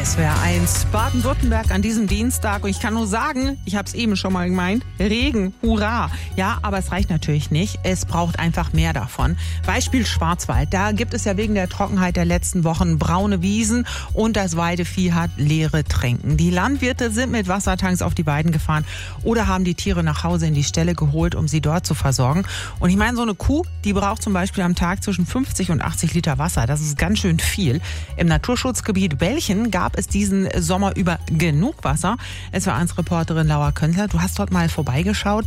SWR1 Baden-Württemberg an diesem Dienstag. Und ich kann nur sagen, ich habe es eben schon mal gemeint, Regen, hurra. Ja, aber es reicht natürlich nicht. Es braucht einfach mehr davon. Beispiel Schwarzwald. Da gibt es ja wegen der Trockenheit der letzten Wochen braune Wiesen und das Weidevieh hat leere Tränken. Die Landwirte sind mit Wassertanks auf die Weiden gefahren oder haben die Tiere nach Hause in die Ställe geholt, um sie dort zu versorgen. Und ich meine, so eine Kuh, die braucht zum Beispiel am Tag zwischen 50 und 80 Liter Wasser. Das ist ganz schön viel. Im Naturschutzgebiet Belchen gab es diesen Sommer über genug Wasser. SWR1-Reporterin Laura Könzler, du hast dort mal vorbeigeschaut.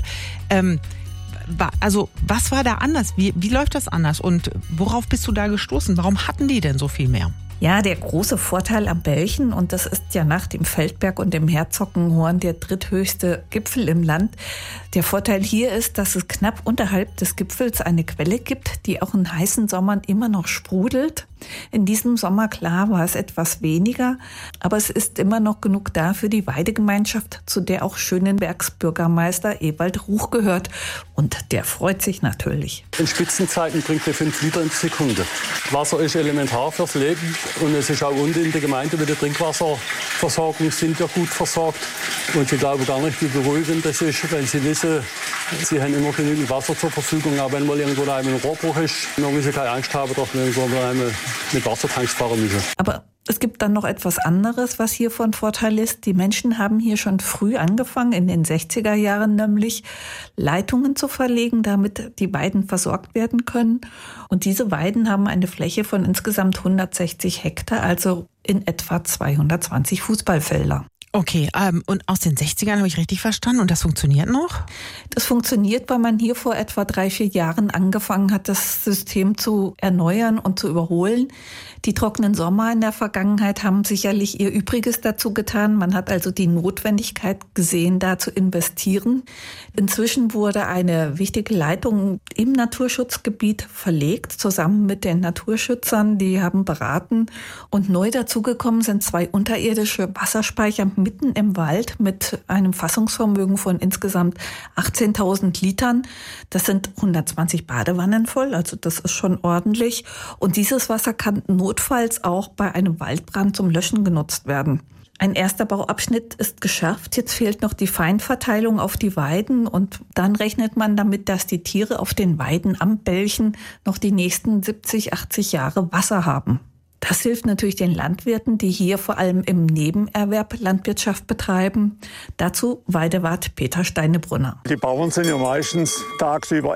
Was war da anders? Wie läuft das anders? Und worauf bist du da gestoßen? Warum hatten die denn so viel mehr? Ja, der große Vorteil am Belchen, und das ist ja nach dem Feldberg und dem Herzogenhorn der dritthöchste Gipfel im Land. Der Vorteil hier ist, dass es knapp unterhalb des Gipfels eine Quelle gibt, die auch in heißen Sommern immer noch sprudelt. In diesem Sommer, klar, war es etwas weniger, aber es ist immer noch genug da für die Weidegemeinschaft, zu der auch Schönenbergs Bürgermeister Ewald Ruch gehört. Und der freut sich natürlich. In Spitzenzeiten bringt er 5 Liter in die Sekunde. Wasser ist elementar fürs Leben und es ist auch unten in der Gemeinde mit der Trinkwasserversorgung sind wir gut versorgt. Und Sie glauben gar nicht, wie beruhigend das ist, wenn Sie wissen, Sie haben immer genügend Wasser zur Verfügung. Auch wenn mal irgendwo ein Rohrbruch ist, dann müssen Sie keine Angst haben, dass wir irgendwo mit Wassertanks fahren müssen. Aber es gibt dann noch etwas anderes, was hier von Vorteil ist. Die Menschen haben hier schon früh angefangen, in den 60er Jahren nämlich, Leitungen zu verlegen, damit die Weiden versorgt werden können. Und diese Weiden haben eine Fläche von insgesamt 160 Hektar, also in etwa 220 Fußballfelder. Okay, und aus den 60ern habe ich richtig verstanden und das funktioniert noch? Das funktioniert, weil man hier vor etwa 3-4 Jahren angefangen hat, das System zu erneuern und zu überholen. Die trockenen Sommer in der Vergangenheit haben sicherlich ihr Übriges dazu getan. Man hat also die Notwendigkeit gesehen, da zu investieren. Inzwischen wurde eine wichtige Leitung im Naturschutzgebiet verlegt, zusammen mit den Naturschützern. Die haben beraten. Und neu dazugekommen sind 2 unterirdische Wasserspeicher mitten im Wald mit einem Fassungsvermögen von insgesamt 18.000 Litern. Das sind 120 Badewannen voll, also das ist schon ordentlich. Und dieses Wasser kann notfalls auch bei einem Waldbrand zum Löschen genutzt werden. Ein erster Bauabschnitt ist geschafft. Jetzt fehlt noch die Feinverteilung auf die Weiden und dann rechnet man damit, dass die Tiere auf den Weiden am Belchen noch die nächsten 70, 80 Jahre Wasser haben. Das hilft natürlich den Landwirten, die hier vor allem im Nebenerwerb Landwirtschaft betreiben. Dazu Weidewart Peter Steinebrunner. Die Bauern sind ja meistens tagsüber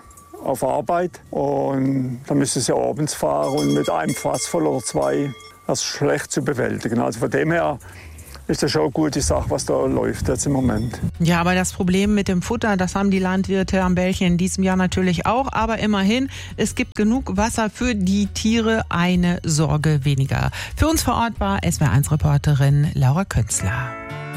auf Arbeit und dann müssen sie abends fahren und mit einem Fass voll oder 2, das ist schlecht zu bewältigen. Also von dem her ist das schon eine gute Sache, was da läuft jetzt im Moment. Ja, aber das Problem mit dem Futter, das haben die Landwirte am Belchen in diesem Jahr natürlich auch. Aber immerhin, es gibt genug Wasser für die Tiere, eine Sorge weniger. Für uns vor Ort war SWR1-Reporterin Laura Könzler.